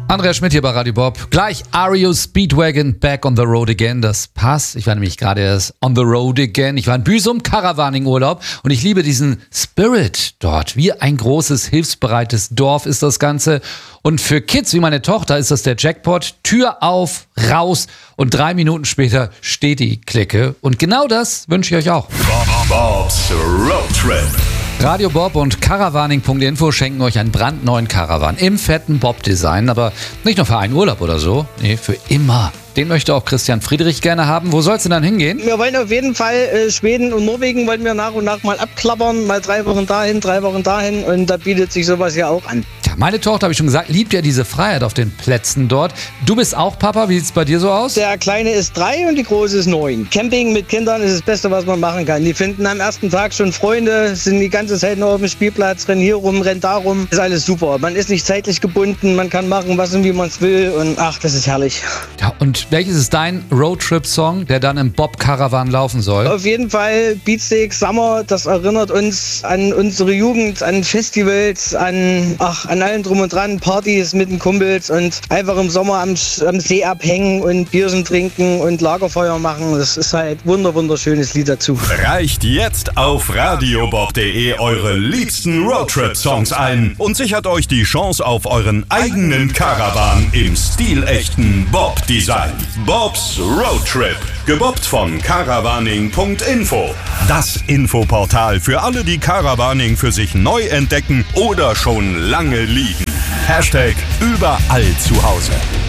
Andreas Schmidt hier bei Radio Bob. Gleich REO Speedwagon Back on the Road Again. Das passt. Ich war nämlich gerade erst on the road again. Ich war in Büsum, Caravaning-Urlaub und ich liebe diesen Spirit dort. Wie ein großes, hilfsbereites Dorf ist das Ganze. Und für Kids wie meine Tochter ist das der Jackpot. Tür auf, raus und 3 Minuten später steht die Clique. Und genau das wünsche ich euch auch. Bob's Road Trip. Radio Bob und Caravaning.info schenken euch einen brandneuen Caravan im fetten Bob-Design. Aber nicht nur für einen Urlaub oder so, nee, für immer. Den möchte auch Christian Friedrich gerne haben. Wo soll es denn dann hingehen? Wir wollen auf jeden Fall Schweden und Norwegen wollen wir nach und nach mal abklappern. Mal 3 Wochen dahin, 3 Wochen dahin. Und da bietet sich sowas ja auch an. Ja, meine Tochter, habe ich schon gesagt, liebt ja diese Freiheit auf den Plätzen dort. Du bist auch Papa. Wie sieht es bei dir so aus? Der Kleine ist 3 und die Große ist 9. Camping mit Kindern ist das Beste, was man machen kann. Die finden am ersten Tag schon Freunde, sind die ganze Zeit noch auf dem Spielplatz, rennen hier rum, rennen da rum. Ist alles super. Man ist nicht zeitlich gebunden, man kann machen, was und wie man es will. Und ach, das ist herrlich. Ja, und welches ist dein Roadtrip-Song, der dann im Bob-Caravan laufen soll? Auf jeden Fall Beatsteak Summer, das erinnert uns an unsere Jugend, an Festivals, an allem drum und dran, Partys mit den Kumpels und einfach im Sommer am See abhängen und Bierchen trinken und Lagerfeuer machen. Das ist halt wunderschönes Lied dazu. Reicht jetzt auf radiobob.de eure liebsten Roadtrip-Songs ein und sichert euch die Chance auf euren eigenen Caravan im stilechten Bob-Design. Bob's Road Trip, gebobbt von Caravaning.info. Das Infoportal für alle, die Caravaning für sich neu entdecken oder schon lange lieben. #überall zu Hause.